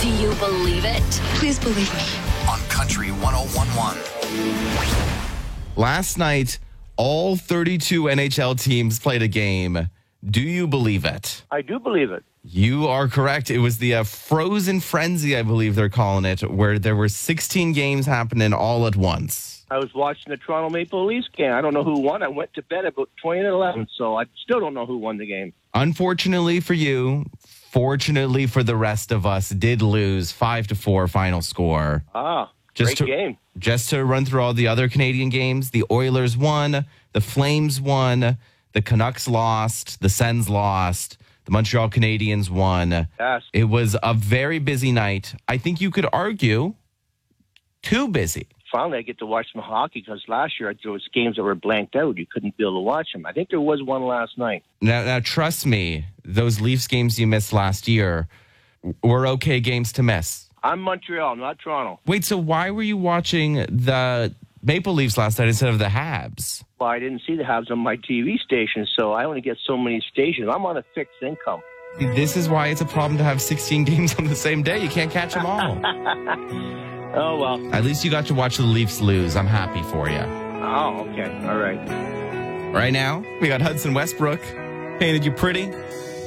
Do you believe it? Please believe me. On Country 101.1. Last night, all 32 NHL teams played a game. Do you believe it? I do believe it. You are correct. It was the Frozen Frenzy, I believe they're calling it, where there were 16 games happening all at once. I was watching the Toronto Maple Leafs game. I don't know who won. I went to bed about 20-11, so I still don't know who won the game. Unfortunately for you, fortunately for the rest of us, did lose 5-4 final score. Great game. Just to run through all the other Canadian games, the Oilers won, the Flames won, the Canucks lost, the Sens lost, the Montreal Canadiens won. Yes. It was a very busy night. I think you could argue too busy. Finally, I get to watch some hockey because last year there was games that were blanked out. You couldn't be able to watch them. I think there was one last night. Now trust me, those Leafs games you missed last year were okay games to miss. I'm Montreal, not Toronto. Wait, so why were you watching the Maple Leafs last night instead of the Habs? Well, I didn't see the Habs on my TV station, so I only get so many stations. I'm on a fixed income. This is why it's a problem to have 16 games on the same day. You can't catch them all. Oh, well. At least you got to watch the Leafs lose. I'm happy for you. Oh, okay. All right. Right now, we got Hudson Westbrook. Painted You Pretty.